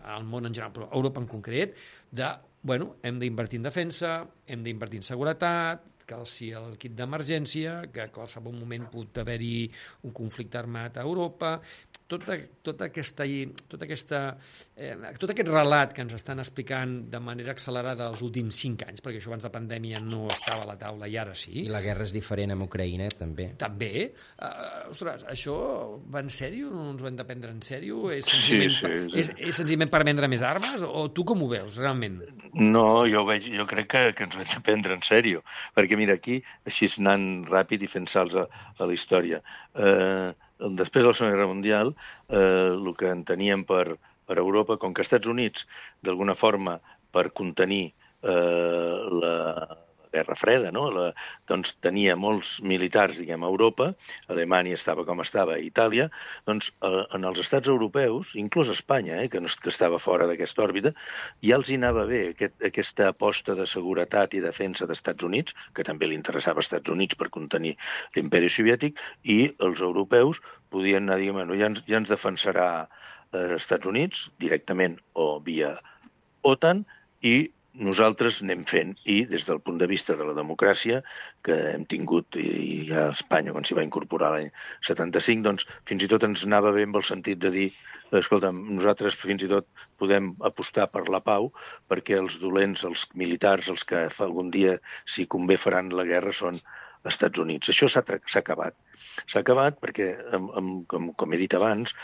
al món en general, però a Europa en concret, hem d'invertir en defensa, hem d'invertir en seguretat, que si el kit d'emergència, que a qualsevol moment pot haver-hi un conflicte armat a Europa, tot aquest relat que ens estan explicant de manera accelerada els últims 5 anys, perquè això abans de pandèmia no estava a la taula i ara sí. I la guerra és diferent amb Ucraïna, també. També. Ostres, això va en sèrio? No ens ho hem de prendre en sèrio? És senzillament per vendre més armes? O tu com ho veus, realment? No, jo crec que ens ho hem de prendre en sèrio, perquè mira, aquí, així anant ràpid i fent salts a la història, després de la Segona Guerra Mundial, el que enteníem per Europa, com que Estats Units, d'alguna forma, per contenir la Guerra Freda, no? Doncs tenia molts militars, diguem, a Europa, Alemanya estava com estava, Itàlia, doncs en els estats europeus, inclús Espanya, que estava fora d'aquesta òrbita, ja els hi anava bé aquesta aposta de seguretat i defensa d'Estats Units, que també li interessava als Estats Units per contenir l'imperi soviètic, i els europeus podien anar dient, bueno, ja ens defensarà Estats Units, directament o via OTAN, i nosaltres anem fent, i des del punt de vista de la democràcia que hem tingut i a Espanya quan s'hi va incorporar l'any 75, doncs fins i tot ens anava bé amb el sentit de dir, escolta'm, nosaltres fins i tot podem apostar per la pau perquè els dolents, els militars, els que algun dia, si convé, faran la guerra són Estats Units. Això s'ha acabat. S'ha acabat perquè, com he dit abans,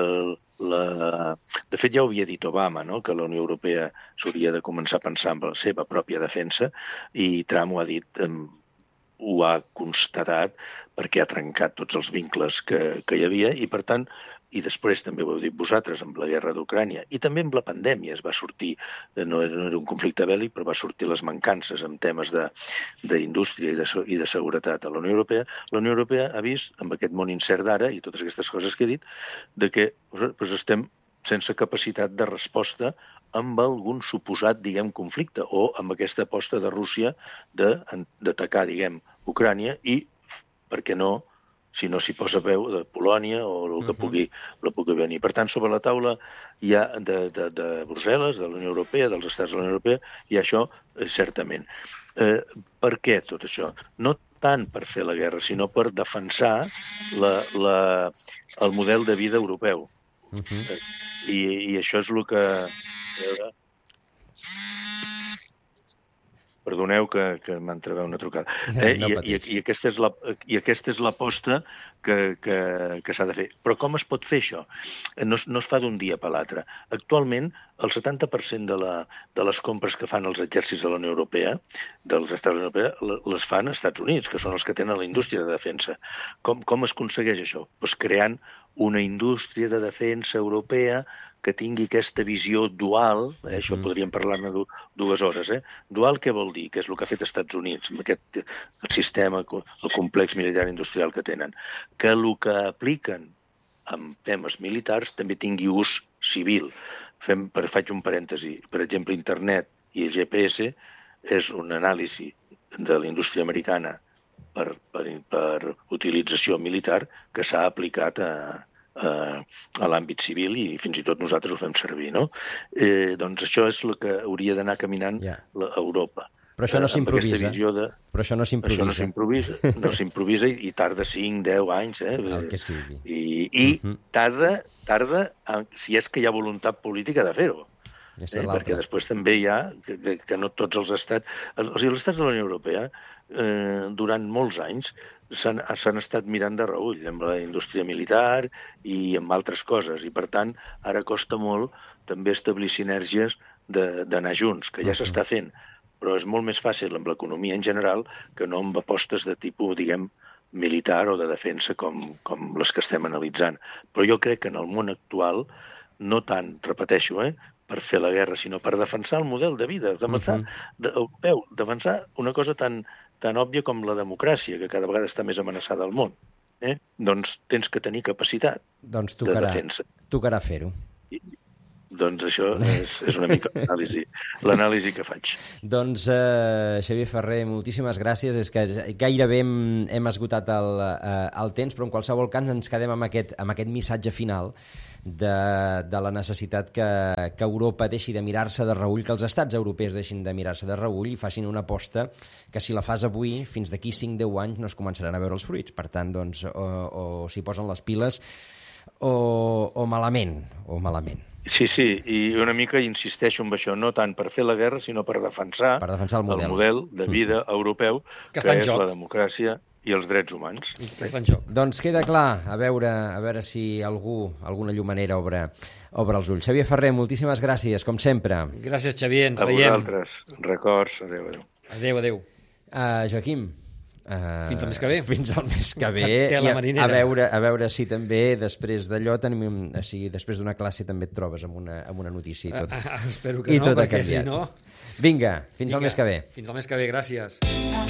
de fet ja ho havia dit Obama, no? Que la Unió Europea s'hauria de començar a pensar en la seva pròpia defensa, i Trump ho ha dit, ho ha constatat perquè ha trencat tots els vincles que hi havia, i per tant, i després també ho heu dit vosaltres, amb la guerra d'Ucrània, i també amb la pandèmia es va sortir, no era un conflicte bèl·lic, però va sortir les mancances en temes d'indústria i de seguretat a la Unió Europea. La Unió Europea ha vist, amb aquest món incert d'ara i totes aquestes coses que he dit, de que estem sense capacitat de resposta amb algun suposat, diguem, conflicte, o amb aquesta aposta de Rússia d'atacar, diguem, Ucrània, i, per què no, si no s'hi posa veu, de Polònia o el que pugui venir. Per tant, sobre la taula hi ha de Brussel·les, de la Unió Europea, dels estats de la Unió Europea, hi ha això, certament. Per què tot això? No tant per fer la guerra, sinó per defensar el model de vida europeu. I això és el que... Perdoneu que m'entrava una trucada. I aquesta és l'aposta que s'ha de fer. Però com es pot fer això? No es fa d'un dia per l'altre. Actualment, el 70% de les compres que fan els exèrcits de la Unió Europea, dels estats de la Unió Europea, les fan als Estats Units, que són els que tenen la indústria de defensa. Com es aconsegueix això? Doncs creant una indústria de defensa europea que tingui aquesta visió dual, això podríem parlar-ne 2 hores, dual què vol dir? Què és el que ha fet els Estats Units, amb aquest sistema, el complex militar industrial que tenen? Que el que apliquen en temes militars també tingui ús civil. Faig un parèntesi. Per exemple, internet i el GPS és una anàlisi de la indústria americana per utilització militar que s'ha aplicat a l'àmbit civil, i fins i tot nosaltres ho fem servir, no? Doncs això és el que hauria d'anar caminant Europa. Però això no s'improvisa. Això no s'improvisa i tarda 5, 10 anys. El que sigui. I tarda, si és que hi ha voluntat política de fer-ho. Perquè després també hi ha que no tots els estats... O sigui, els estats de la Unió Europea, durant molts anys, s'han estat mirant de reüll amb la indústria militar i amb altres coses, i per tant ara costa molt també establir sinergies d'anar junts, que ja s'està fent, però és molt més fàcil amb l'economia en general que no amb apostes de tipus, diguem, militar o de defensa com les que estem analitzant. Però jo crec que en el món actual, no tant, repeteixo, per fer la guerra, sinó per defensar el model de vida, defensar una cosa tan òbvia com la democràcia, que cada vegada està més amenaçada al món. Doncs tens que tenir capacitat de defensa. Tocarà fer-ho. Doncs això és una mica l'anàlisi que faig. Doncs, Xavier Ferrer, moltíssimes gràcies. És que gairebé hem esgotat el temps, però en qualsevol cas ens quedem amb aquest missatge final de la necessitat que Europa deixi de mirar-se de reüll, que els estats europeus deixin de mirar-se de reüll i facin una aposta que si la fas avui, fins d'aquí 5-10 anys no es començaran a veure els fruits. Per tant, doncs, o s'hi posen les piles o malament. Sí, i una mica insisteixo en això, no tant per fer la guerra, sinó per defensar el model de vida europeu, que és la democràcia i els drets humans. Que està en joc. Doncs queda clar, a veure si alguna llumanera obre els ulls. Xavier Ferrer, moltíssimes gràcies, com sempre. Gràcies, Xavier, ens veiem. A vosaltres, records, adéu. Adéu. Joaquim, fins al mes que ve. Fins al mes que ve. A veure si també després d'allò després d'una classe també et trobes amb una notícia i tot. Espero que no, perquè si no... Vinga, fins al mes que ve. Fins al mes que ve, gràcies.